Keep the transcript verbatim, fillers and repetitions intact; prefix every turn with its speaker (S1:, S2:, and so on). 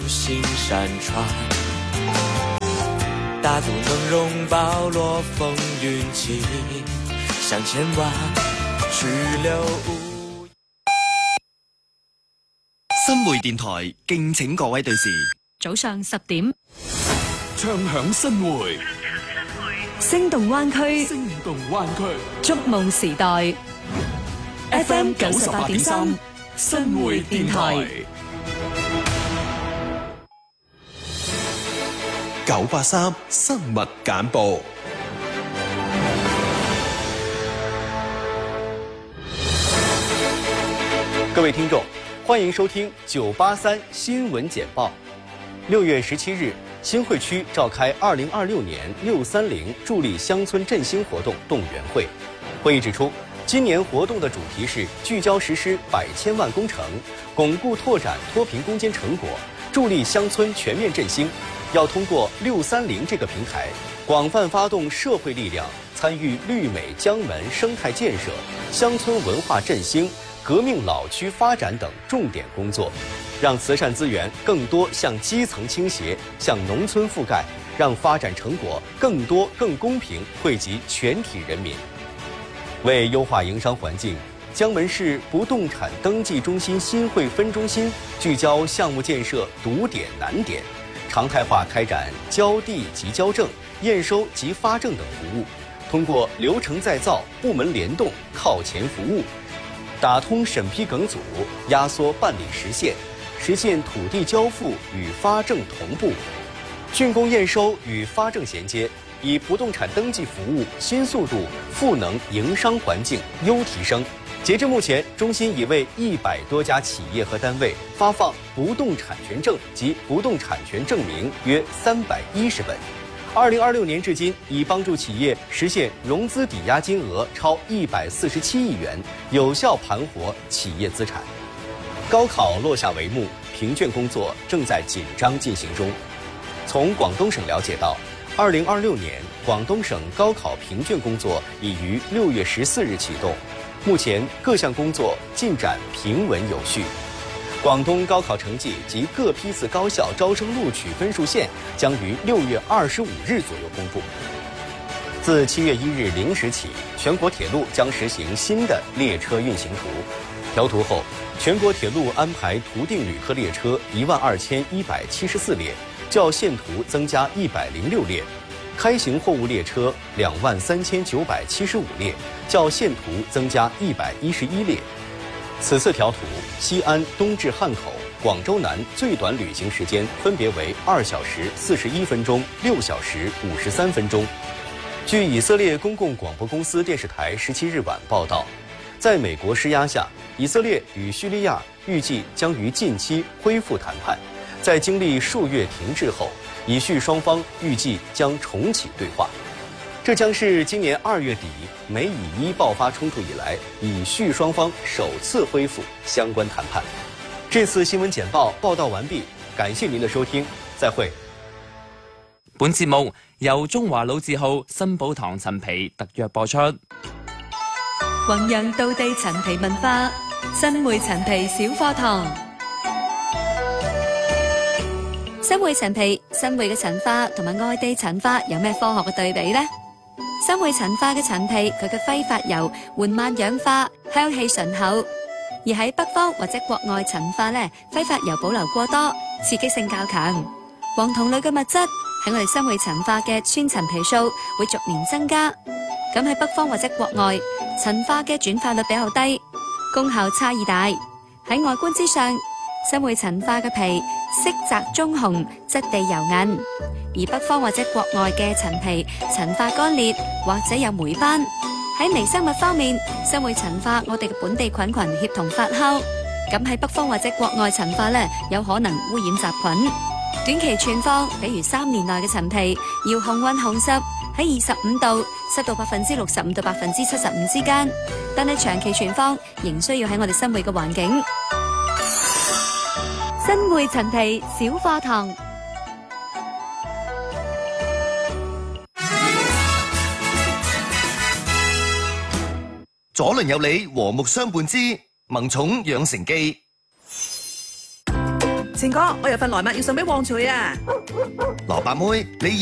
S1: 心山川，大度能容暴落风云起，向前望去留无。
S2: 新會電台敬請各位對視。
S3: 早上十點，
S4: 唱響新會，
S3: 聲動灣區，
S4: 聲動灣區，
S3: 觸夢時代。F M 九十八點三，新會電台。
S5: 九八三新聞簡報。
S6: 各位聽眾，歡迎收聽九八三新聞簡報。六月十七日，新會區召開二零二六年六三零助力鄉村振興活動動員會。會議指出，今年活動的主題是聚焦實施百千萬工程，鞏固拓展脫貧攻堅成果，助力鄉村全面振興。要通過六三零這個平台，廣泛發動社會力量，參與綠美江門生態建設、鄉村文化振興、革命老區發展等重點工作，讓慈善資源更多向基層傾斜，向農村覆蓋，讓發展成果更多更公平惠及全體人民。為優化營商環境，江門市不動產登記中心新會分中心聚焦項目建設堵點難點，常態化開展交地及交證、驗收及發證等服務，通過流程再造、部門聯動、靠前服務，打通審批梗阻，壓縮辦理時限，實現土地交付與發證同步，竣工驗收與發證銜接，以不動產登記服務新速度賦能營商環境優提升。截至目前，中心已為一百多家企業和單位發放不動產權證及不動產權證明約三百一十本。二零二六年至今，已幫助企業實現融資抵押金額超一百四十七億元，有效盤活企業資產。高考落下帷幕，評卷工作正在緊張進行中。從廣東省了解到，二零二六年廣東省高考評卷工作已於六月十四日啟動，目前各項工作進展平穩有序。廣東高考成績及各批次高校招生錄取分數線將於六月二十五日左右公布。自七月一日零時起，全國鐵路將實行新的列車運行圖。調圖後，全國鐵路安排途定旅客列車一萬二千一百七十四列，較現圖增加一百零六列；開行貨物列車兩萬三千九百七十五列，較現圖增加一百一十一列。此次調圖，西安東至漢口、廣州南最短旅行時間分別為二小時四十一分鐘、六小時五十三分鐘。據以色列公共廣播公司電視台十七日晚報道，在美國施壓下，以色列與敘利亞預計將於近期恢復談判。在經歷數月停滯後，以敘雙方預計將重啟對話。這將是今年二月底美以伊爆發衝突以來，以敘雙方首次恢復相關談判。這次新聞簡報報道完畢，感謝您的收聽，再會。
S7: 本節目由中華老字號新寶堂陳皮特約播出。
S3: 弘揚道地陳皮文化，新會陳皮小課堂。新會陳皮，新會嘅陳化同埋外地陳化有咩科學嘅對比呢？新會陳化嘅陳皮，佢嘅揮發油緩慢氧化，香氣醇厚；而喺北方或者國外陳化呢，揮發油保留過多，刺激性較強。黃酮類嘅物質喺我哋新會陳化嘅川陳皮素會逐年增加。咁喺北方或者國外，陳化嘅轉化率比較低，功效差異大。喺外觀之上，新會陳化嘅皮色澤棕紅，質地柔韌；而北方或者國外嘅陳皮陳化乾裂或者有霉斑。喺微生物方面，新會陳化我哋嘅本地菌群協同發酵，咁喺北方或者國外陳化呢，有可能污染雜菌。短期存放，比如三年內嘅陳皮，要恆溫恆濕喺二十五度，濕度百分之六十五到百分之七十五之間。但係長期存放，仍需要喺我哋新會嘅環境。新會陳皮小課堂。
S2: 左鄰右里和睦相伴之萌寵養成記。
S8: 成哥，我有份來物要送俾旺財啊！
S2: 蘿蔔妹，你